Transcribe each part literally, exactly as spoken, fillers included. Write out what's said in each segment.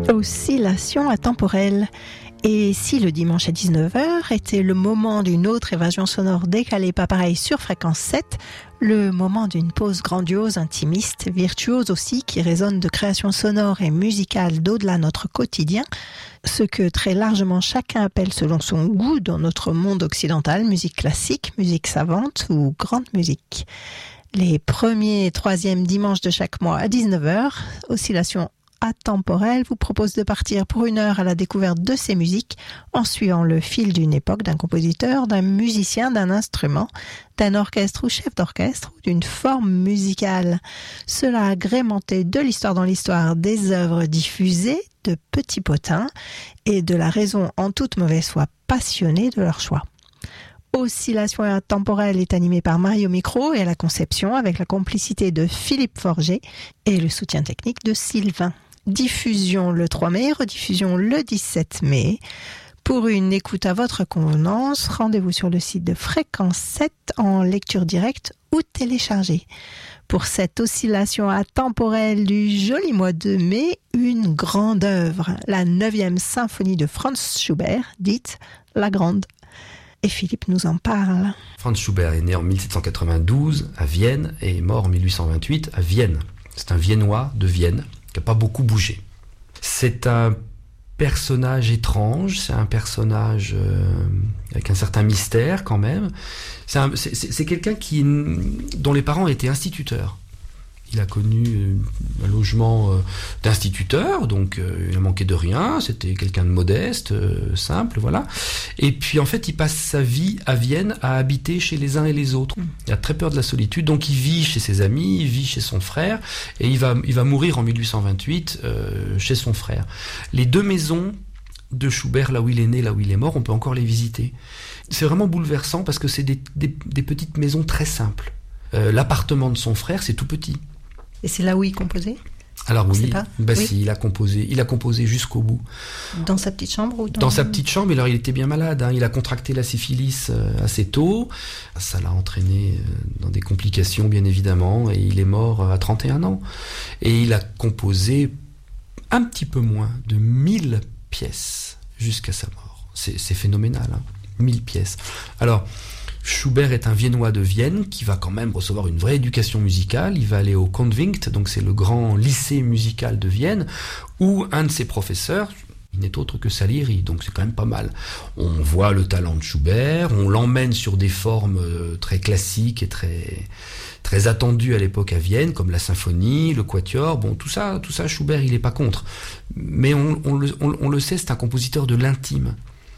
Oscillation intemporelle. Et si le dimanche à dix-neuf heures était le moment d'une autre évasion sonore décalée pas pareil sur fréquence sept, le moment d'une pause grandiose, intimiste, virtuose aussi, qui résonne de créations sonores et musicales d'au-delà notre quotidien, ce que très largement chacun appelle selon son goût dans notre monde occidental, musique classique, musique savante ou grande musique. Les premiers et troisièmes dimanches de chaque mois à dix-neuf heures, Oscillation Atemporelle vous propose de partir pour une heure à la découverte de ces musiques en suivant le fil d'une époque, d'un compositeur, d'un musicien, d'un instrument, d'un orchestre ou chef d'orchestre ou d'une forme musicale. Cela agrémenté de l'histoire dans l'histoire, des œuvres diffusées, de petits potins et de la raison en toute mauvaise foi passionnée de leur choix. Oscillation intemporelle est animée par Marie au micro et à la conception avec la complicité de Philippe Forger et le soutien technique de Sylvain. Diffusion le trois mai, rediffusion le dix-sept mai. Pour une écoute à votre convenance, rendez-vous sur le site de Fréquence sept en lecture directe ou téléchargée. Pour cette oscillation atemporelle du joli mois de mai, une grande œuvre, la neuvième symphonie de Franz Schubert, dite La Grande. Et Philippe nous en parle. Franz Schubert est né en dix-sept cent quatre-vingt-douze à Vienne et est mort en dix-huit cent vingt-huit à Vienne. C'est un Viennois de Vienne qui n'a pas beaucoup bougé. C'est un personnage étrange, c'est un personnage euh, avec un certain mystère quand même. C'est, un, c'est, c'est, c'est quelqu'un qui, dont les parents étaient instituteurs. Il a connu un logement d'instituteur, donc il a manqué de rien, c'était quelqu'un de modeste, simple, voilà. Et puis en fait, il passe sa vie à Vienne à habiter chez les uns et les autres. Il a très peur de la solitude, donc il vit chez ses amis, il vit chez son frère, et il va, il va mourir en dix-huit cent vingt-huit euh, chez son frère. Les deux maisons de Schubert, là où il est né, là où il est mort, on peut encore les visiter. C'est vraiment bouleversant parce que c'est des, des, des petites maisons très simples. Euh, l'appartement de son frère, c'est tout petit. Et c'est là où il composait ? Alors On oui, sait pas. bah oui. si, il a composé, il a composé jusqu'au bout. Dans sa petite chambre ou dans... Dans sa petite chambre, alors il était bien malade, hein. Il a contracté la syphilis assez tôt, ça l'a entraîné dans des complications bien évidemment, et il est mort à trente et un ans. Et il a composé un petit peu moins de mille pièces jusqu'à sa mort. C'est, c'est phénoménal, hein. mille pièces. Alors... Schubert est un Viennois de Vienne qui va quand même recevoir une vraie éducation musicale. Il va aller au Konvingt, donc c'est le grand lycée musical de Vienne, où un de ses professeurs n'est autre que Salieri, donc c'est quand même pas mal. On voit le talent de Schubert, on l'emmène sur des formes très classiques et très, très attendues à l'époque à Vienne, comme la symphonie, le quatuor, bon tout ça, tout ça Schubert il n'est pas contre. Mais on, on, le, on, on le sait, c'est un compositeur de l'intime.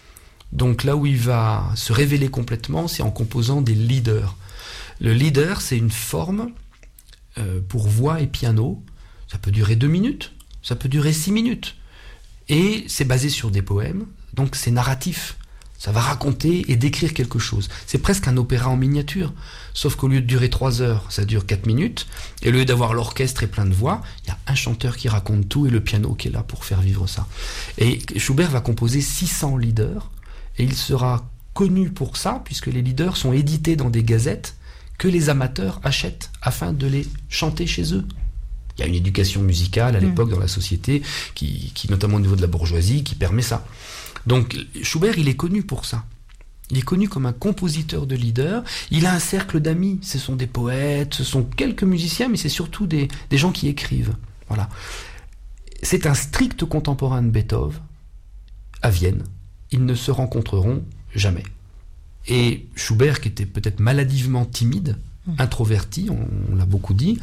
Donc là où il va se révéler complètement, c'est en composant des leaders. Le leader, c'est une forme euh, pour voix et piano. Ça peut durer deux minutes, ça peut durer six minutes. Et c'est basé sur des poèmes, donc c'est narratif. Ça va raconter et décrire quelque chose. C'est presque un opéra en miniature. Sauf qu'au lieu de durer trois heures, ça dure quatre minutes. Et au lieu d'avoir l'orchestre et plein de voix, il y a un chanteur qui raconte tout et le piano qui est là pour faire vivre ça. Et Schubert va composer six cents leaders. Et il sera connu pour ça, puisque les leaders sont édités dans des gazettes que les amateurs achètent afin de les chanter chez eux. Il y a une éducation musicale à l'époque mmh. dans la société, qui, qui, notamment au niveau de la bourgeoisie, qui permet ça. Donc Schubert, il est connu pour ça. Il est connu comme un compositeur de leaders. Il a un cercle d'amis. Ce sont des poètes, ce sont quelques musiciens, mais c'est surtout des, des gens qui écrivent. Voilà. C'est un strict contemporain de Beethoven, à Vienne. Ils ne se rencontreront jamais. Et Schubert, qui était peut-être maladivement timide, mmh. introverti, on, on l'a beaucoup dit,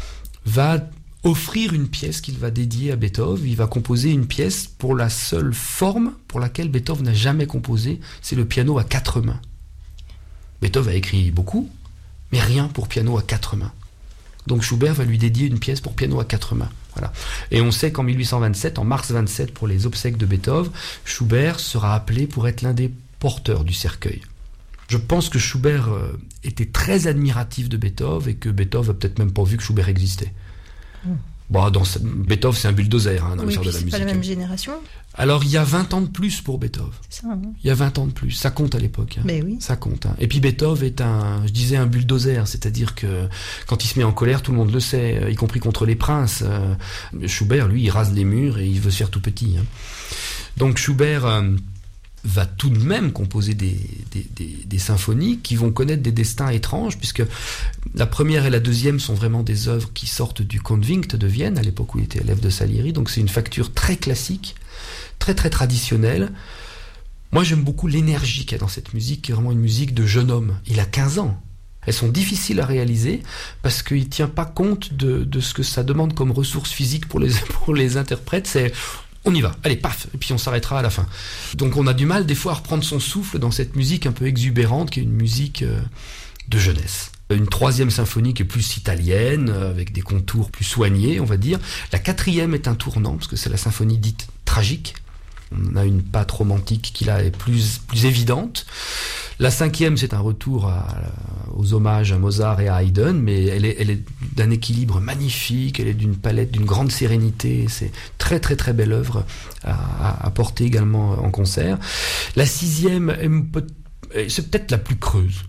va offrir une pièce qu'il va dédier à Beethoven. Il va composer une pièce pour la seule forme pour laquelle Beethoven n'a jamais composé, c'est le piano à quatre mains. Beethoven a écrit beaucoup, mais rien pour piano à quatre mains. Donc Schubert va lui dédier une pièce pour piano à quatre mains. Voilà. Et on sait qu'en dix-huit cent vingt-sept, en mars vingt-sept, pour les obsèques de Beethoven, Schubert sera appelé pour être l'un des porteurs du cercueil. Je pense que Schubert euh, était très admiratif de Beethoven et que Beethoven n'a peut-être même pas vu que Schubert existait. Mmh. Bon, dans, Beethoven, c'est un bulldozer hein, dans oui, l'histoire de la c'est musique. C'est pas la même génération. Alors, il y a vingt ans de plus pour Beethoven. C'est ça, hein. Il y a vingt ans de plus. Ça compte à l'époque. Hein. Mais oui. Ça compte. Hein. Et puis Beethoven est un, je disais, un bulldozer. C'est-à-dire que quand il se met en colère, tout le monde le sait, y compris contre les princes. Schubert, lui, il rase les murs et il veut se faire tout petit. Hein. Donc Schubert euh, va tout de même composer des, des, des, des symphonies qui vont connaître des destins étranges, puisque la première et la deuxième sont vraiment des œuvres qui sortent du Convict de Vienne, à l'époque où il était élève de Salieri. Donc c'est une facture très classique, très très traditionnelle. Moi j'aime beaucoup l'énergie qu'il y a dans cette musique, qui est vraiment une musique de jeune homme. Il a quinze ans. Elles sont difficiles à réaliser parce qu'il ne tient pas compte de, de ce que ça demande comme ressources physiques pour les, pour les interprètes. C'est on y va, allez paf, et puis on s'arrêtera à la fin. Donc on a du mal des fois à reprendre son souffle dans cette musique un peu exubérante qui est une musique euh, de jeunesse. Une troisième symphonie qui est plus italienne, avec des contours plus soignés, on va dire. La quatrième est un tournant, parce que c'est la symphonie dite tragique. On a une patte romantique qui là est plus, plus évidente. La cinquième, c'est un retour à, aux hommages à Mozart et à Haydn, mais elle est, elle est d'un équilibre magnifique, elle est d'une palette, d'une grande sérénité. C'est très très très belle œuvre à, à, à porter également en concert. La sixième, c'est peut-être la plus creuse.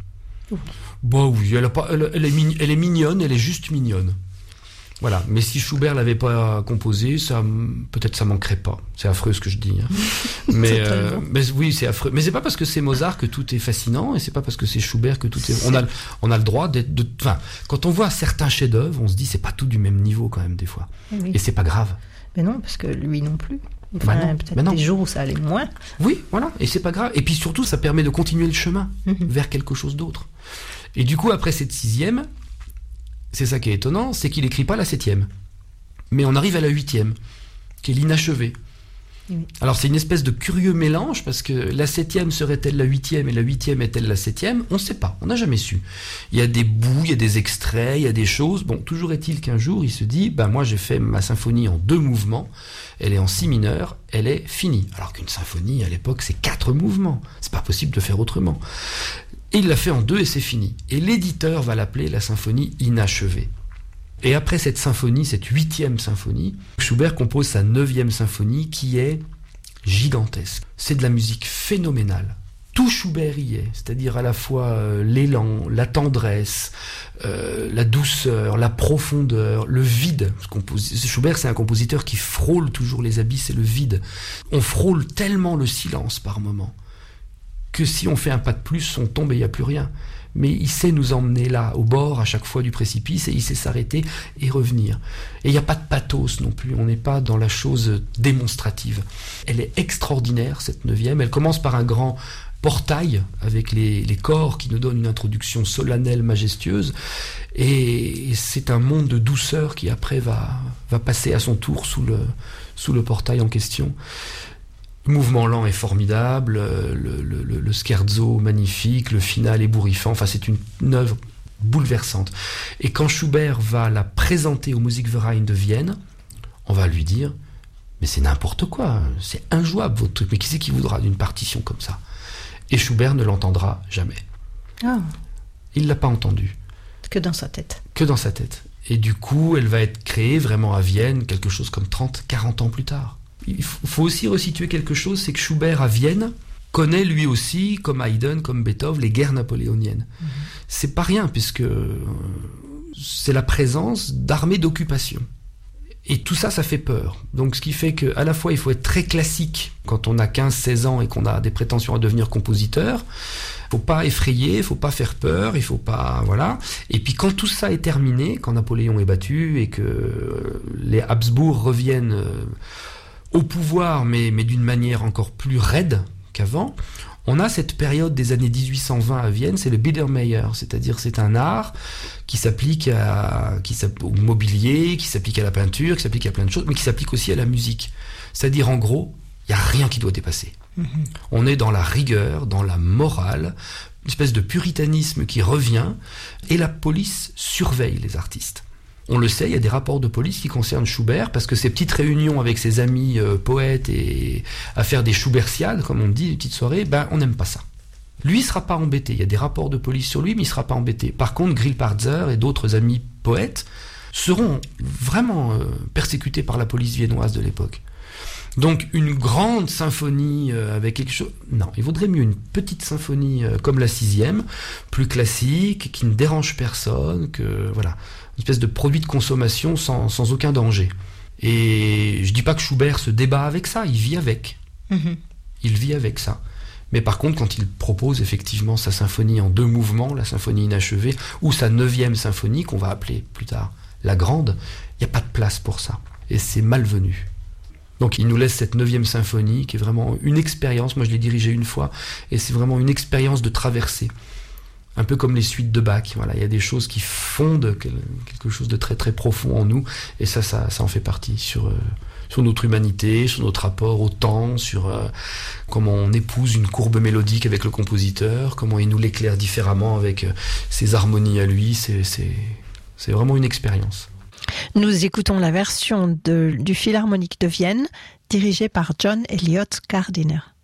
Bon oui, elle, a pas, elle, elle, est mign, elle est mignonne, elle est juste mignonne. Voilà, mais si Schubert l'avait pas composé, ça peut-être ça manquerait pas. C'est affreux ce que je dis. Hein. Mais, euh, mais oui, c'est affreux. Mais c'est pas parce que c'est Mozart que tout est fascinant, et c'est pas parce que c'est Schubert que tout est. On a, on a le droit d'être. De... Enfin, quand on voit certains chefs-d'œuvre, on se dit c'est pas tout du même niveau quand même des fois. Oui. Et c'est pas grave. Mais non, parce que lui non plus. Enfin, bah non, peut-être bah non. des jours où ça allait moins. Oui, voilà, et c'est pas grave. Et puis surtout, ça permet de continuer le chemin mm-hmm. vers quelque chose d'autre. Et du coup, après cette sixième. C'est ça qui est étonnant, c'est qu'il n'écrit pas la septième. Mais on arrive à la huitième, qui est l'inachevée. Oui. Alors c'est une espèce de curieux mélange, parce que la septième serait-elle la huitième et la huitième est-elle la septième ? On ne sait pas, on n'a jamais su. Il y a des bouts, il y a des extraits, il y a des choses. Bon, toujours est-il qu'un jour, il se dit, ben moi j'ai fait ma symphonie en deux mouvements, elle est en si mineur, elle est finie. Alors qu'une symphonie, à l'époque, c'est quatre mouvements. C'est pas possible de faire autrement. Et il l'a fait en deux et c'est fini. Et l'éditeur va l'appeler la symphonie inachevée. Et après cette symphonie, cette huitième symphonie, Schubert compose sa neuvième symphonie qui est gigantesque. C'est de la musique phénoménale. Tout Schubert y est, c'est-à-dire à la fois euh, l'élan, la tendresse, euh, la douceur, la profondeur, le vide. Schubert, c'est un compositeur qui frôle toujours les abysses et le vide. On frôle tellement le silence par moments que si on fait un pas de plus, on tombe et il n'y a plus rien. Mais il sait nous emmener là, au bord, à chaque fois du précipice, et il sait s'arrêter et revenir. Et il n'y a pas de pathos non plus, on n'est pas dans la chose démonstrative. Elle est extraordinaire, cette neuvième. Elle commence par un grand portail, avec les, les corps qui nous donnent une introduction solennelle, majestueuse, et c'est un monde de douceur qui après va, va passer à son tour sous le, sous le portail en question. Le mouvement lent est formidable, le, le, le, le scherzo magnifique, le final ébouriffant, enfin c'est une, une œuvre bouleversante. Et quand Schubert va la présenter au Musikverein de Vienne, on va lui dire « Mais c'est n'importe quoi, c'est injouable votre truc, mais qui c'est qui voudra d'une partition comme ça ?» Et Schubert ne l'entendra jamais. Oh. Il ne l'a pas entendu. Que dans sa tête. Que dans sa tête. Et du coup, elle va être créée vraiment à Vienne, quelque chose comme trente, quarante ans plus tard. Il faut aussi resituer quelque chose, c'est que Schubert à Vienne connaît lui aussi, comme Haydn, comme Beethoven, les guerres napoléoniennes. Mmh. C'est pas rien, puisque c'est la présence d'armées d'occupation. Et tout ça, ça fait peur. Donc ce qui fait qu'à la fois, il faut être très classique quand on a quinze seize ans et qu'on a des prétentions à devenir compositeur. Il ne faut pas effrayer, il ne faut pas faire peur, il faut pas... Voilà. Et puis quand tout ça est terminé, quand Napoléon est battu et que les Habsbourg reviennent au pouvoir, mais, mais d'une manière encore plus raide qu'avant, on a cette période des années dix-huit cent vingt à Vienne, c'est le Biedermeier, c'est-à-dire c'est un art qui s'applique à, qui s'applique au mobilier, qui s'applique à la peinture, qui s'applique à plein de choses, mais qui s'applique aussi à la musique. C'est-à-dire en gros, il n'y a rien qui doit dépasser. Mmh. On est dans la rigueur, dans la morale, une espèce de puritanisme qui revient, et la police surveille les artistes. On le sait, il y a des rapports de police qui concernent Schubert, parce que ces petites réunions avec ses amis euh, poètes et à faire des Schubertiades, comme on dit, des petites soirées, ben on n'aime pas ça. Lui, il ne sera pas embêté. Il y a des rapports de police sur lui, mais il ne sera pas embêté. Par contre, Grillparzer et d'autres amis poètes seront vraiment euh, persécutés par la police viennoise de l'époque. Donc une grande symphonie euh, avec quelque chose... Non, il vaudrait mieux une petite symphonie euh, comme la sixième, plus classique, qui ne dérange personne, que voilà, une espèce de produit de consommation sans, sans aucun danger. Et je dis pas que Schubert se débat avec ça, il vit avec. Mm-hmm. Il vit avec ça. Mais par contre, quand il propose effectivement sa symphonie en deux mouvements, la symphonie inachevée, ou sa neuvième symphonie, qu'on va appeler plus tard la grande, il n'y a pas de place pour ça. Et c'est malvenu. Donc il nous laisse cette neuvième symphonie, qui est vraiment une expérience, moi je l'ai dirigée une fois, et c'est vraiment une expérience de traversée. Un peu comme les suites de Bach, voilà, il y a des choses qui fondent quelque chose de très très profond en nous, et ça, ça, ça en fait partie, sur... Euh, sur notre humanité, sur notre rapport au temps, sur euh, comment on épouse une courbe mélodique avec le compositeur, comment il nous l'éclaire différemment avec euh, ses harmonies à lui, c'est, c'est, c'est vraiment une expérience. Nous écoutons la version de, du Philharmonique de Vienne, dirigée par John Elliott Gardiner.